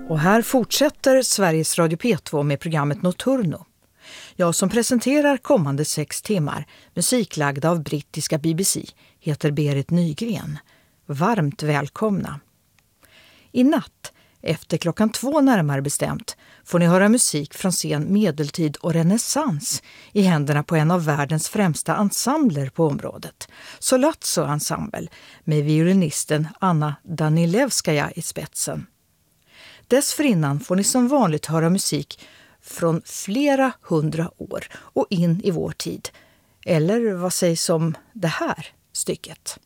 Och här fortsätter Sveriges Radio P2 med programmet Nocturno. Jag som presenterar kommande 6 timmar, musiklagda av brittiska BBC, heter Berit Nygren. Varmt välkomna. I natt, efter klockan 2 närmare bestämt, får ni höra musik från sen medeltid och renässans i händerna på en av världens främsta ensembler på området, Solazzo Ensemble, med violinisten Anna Danilevskaja i spetsen. Dessförinnan får ni som vanligt höra musik från flera 100 år och in i vår tid. Eller vad sägs om det här stycket?